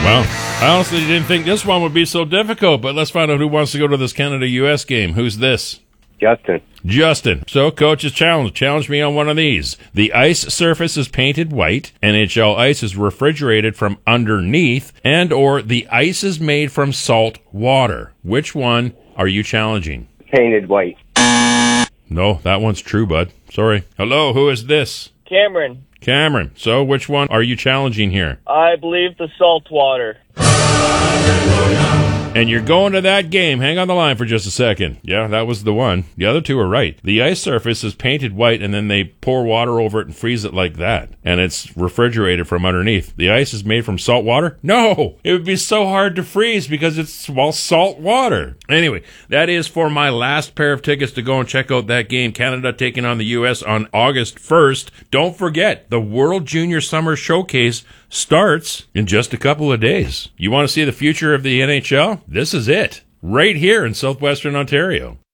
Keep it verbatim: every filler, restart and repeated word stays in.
Well, I honestly didn't think this one would be so difficult, but let's find out who wants to go to this Canada U S game. Who's this? Justin. Justin. So, coach's challenge. Challenge me on one of these. The ice surface is painted white. N H L ice is refrigerated from underneath. And or the ice is made from salt water. Which one are you challenging? Painted white. No, that one's true, bud. Sorry. Hello, who is this? Cameron. Cameron. So, which one are you challenging here? I believe the salt water. And you're going to that game. Hang on the line for just a second. Yeah, that was the one. The other two are right. The ice surface is painted white, and then they pour water over it and freeze it like that. And it's refrigerated from underneath. The ice is made from salt water? No! It would be so hard to freeze because it's, well, salt water. Anyway, that is for my last pair of tickets to go and check out that game. Canada taking on the U S on August first. Don't forget, the World Junior Summer Showcase starts in just a couple of days. You want to see the future of the N H L? This is it, right here in southwestern Ontario.